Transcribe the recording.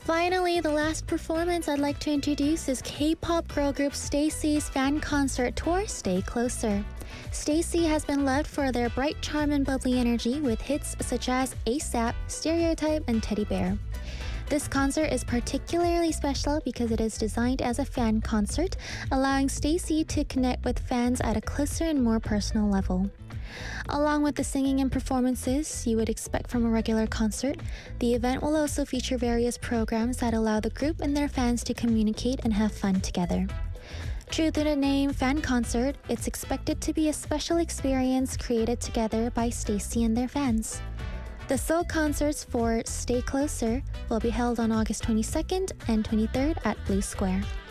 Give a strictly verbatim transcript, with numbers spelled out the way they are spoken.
Finally, the last performance I'd like to introduce is K-pop girl group STAYC's fan concert tour, Stay Closer. STAYC has been loved for their bright charm and bubbly energy with hits such as ASAP, Stereotype, and Teddy Bear. This concert is particularly special because it is designed as a fan concert, allowing STAYC to connect with fans at a closer and more personal level. Along with the singing and performances you would expect from a regular concert, the event will also feature various programs that allow the group and their fans to communicate and have fun together. True to the name fan concert, it's expected to be a special experience created together by STAYC and their fans. The Seoul concerts for Stay Closer will be held on August twenty-second and twenty-third at Blue Square.